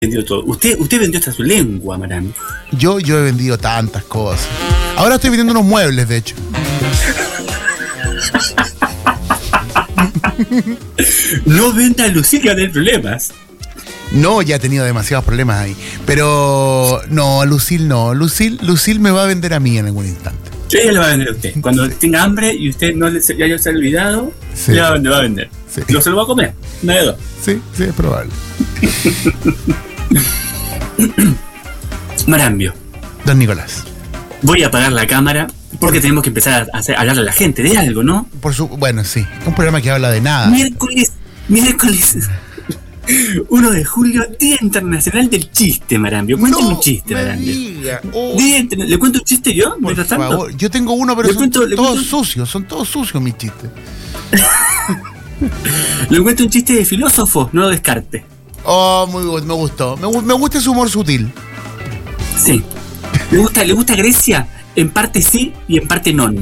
vendido todo. Usted vendió hasta su lengua, Marán. Yo he vendido tantas cosas. Ahora estoy vendiendo unos muebles, de hecho. No venda a Lucil, que va a tener problemas. No, ya he tenido demasiados problemas ahí. Pero no, Lucil no. Lucil me va a vender a mí en algún instante. Ella le va a vender a usted. Cuando tenga hambre y usted ya se ha olvidado, sí, le va a vender. Sí. No se lo va a comer. No hay dos. Sí, es probable. Marambio. Don Nicolás. Voy a apagar la cámara porque tenemos que empezar a hablarle a la gente de algo, ¿no? Bueno, sí. Un programa que habla de nada. Miércoles 1 de julio, Día Internacional del Chiste, Marambio. Cuéntame un chiste, Marambio. ¿Le cuento un chiste yo? Por favor. Yo tengo uno, pero son todos sucios mis chistes. Le cuento un chiste de filósofo, no lo descarte. Oh, muy bueno, me gustó. Me gusta ese humor sutil. Sí. ¿Le gusta Grecia? En parte sí y en parte no.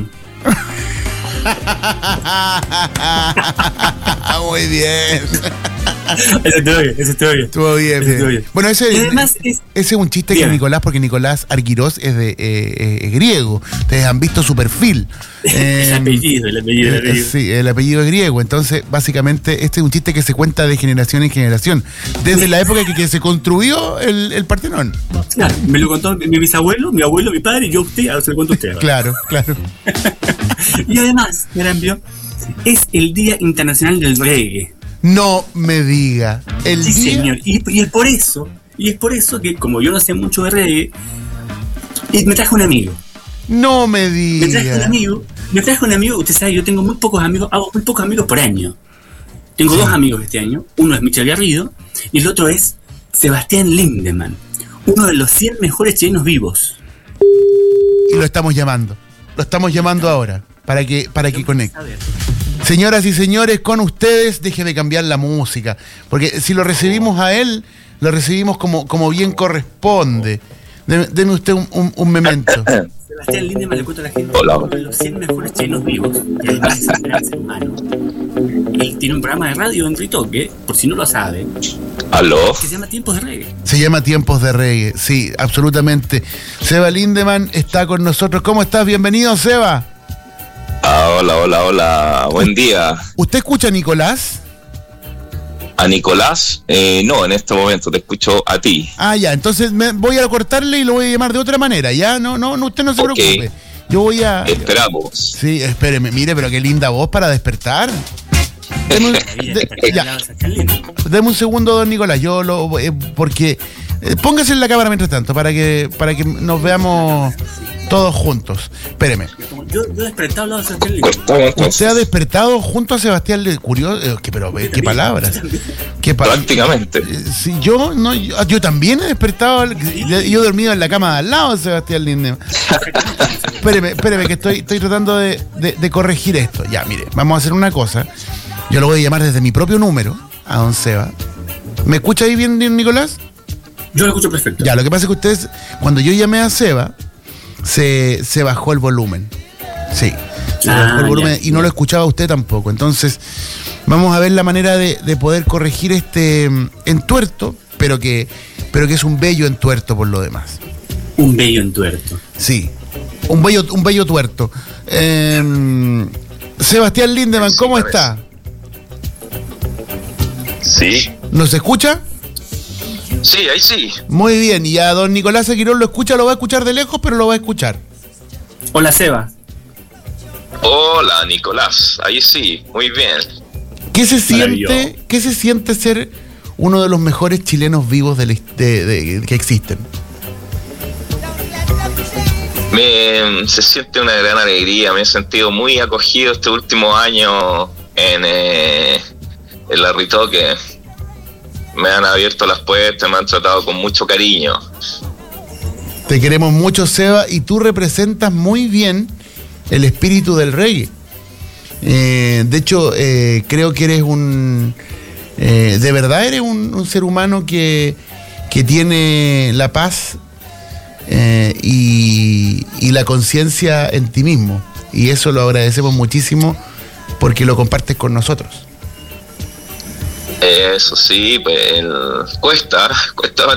Muy bien. Ese estuvo bien. Estuvo bien. Bueno, ese es un chiste que Nicolás, porque Nicolás Arquirós es griego. Ustedes han visto su perfil. El apellido. Sí, el apellido es griego. Entonces, básicamente, este es un chiste que se cuenta de generación en generación. Desde la época que se construyó el Partenón. Claro, me lo contó mi bisabuelo, mi abuelo, mi padre, y yo a usted, ahora se lo cuento a usted. Claro. Y además, Marambio, es el Día Internacional del Reggae. No me diga. Sí, señor. Y es por eso que, como yo no sé mucho de reggae, me traje un amigo. No me diga. Me traje un amigo. Usted sabe, yo tengo muy pocos amigos. Hago muy pocos amigos por año. Tengo dos amigos este año. Uno es Michel Garrido y el otro es Sebastián Lindemann, uno de los 100 mejores chilenos vivos. Y lo estamos llamando. Ahora para que conecte. Señoras y señores, con ustedes, deje de cambiar la música, porque si lo recibimos a él, lo recibimos como bien corresponde. Deme usted un memento. Sebastián Lindemann le cuenta a la gente uno de los 100 mejores chilenos vivos, y además es un gran ser humano. Él tiene un programa de radio en Ritoque, por si no lo sabe. ¿Aló? Que se llama Tiempos de Reggae. Se llama Tiempos de Reggae, sí, absolutamente. Seba Lindemann está con nosotros. ¿Cómo estás? Bienvenido, Seba. Hola, buen día. ¿Usted escucha a Nicolás? ¿A Nicolás? No, en este momento te escucho a ti. Ah, ya, entonces voy a cortarle y lo voy a llamar de otra manera, ¿ya? No, usted no se preocupe. Yo voy a... Esperamos. Sí, espéreme, mire, pero qué linda voz para despertar. Deme un segundo, don Nicolás, porque... póngase en la cámara mientras tanto, para que nos veamos todos juntos. Espéreme. Yo he despertado al lado de Sebastián Lindemann. ¿Usted ha despertado junto a Sebastián Lindemann? Curioso, pero qué palabras. Prácticamente. Sí, yo también he despertado. Yo he dormido en la cama de al lado de Sebastián Lindemann. Espéreme, que estoy tratando de corregir esto. Ya, mire, vamos a hacer una cosa. Yo lo voy a llamar desde mi propio número a don Seba. ¿Me escucha ahí bien, Nicolás? Yo lo escucho perfecto. Ya, lo que pasa es que ustedes, cuando yo llamé a Seba, se bajó el volumen. Sí, se bajó el volumen y no lo escuchaba usted tampoco. Entonces, vamos a ver la manera de poder corregir este entuerto, pero que es un bello entuerto por lo demás. Un bello entuerto. Sí, un bello tuerto. Sebastián Lindemann, ¿cómo está? Sí. ¿Nos escucha? Sí, ahí sí. Muy bien, y a don Nicolás Aguirón lo escucha, lo va a escuchar de lejos, pero lo va a escuchar. Hola, Seba. Hola, Nicolás, ahí sí, muy bien. ¿Qué se siente ser uno de los mejores chilenos vivos que existen? Se siente una gran alegría, me he sentido muy acogido este último año en la Ritoque. Me han abierto las puertas, me han tratado con mucho cariño. Te queremos mucho, Seba, y tú representas muy bien el espíritu del reggae. De hecho, creo que eres de verdad eres un ser humano que tiene la paz y la conciencia en ti mismo. Y eso lo agradecemos muchísimo porque lo compartes con nosotros. Eso sí, pues cuesta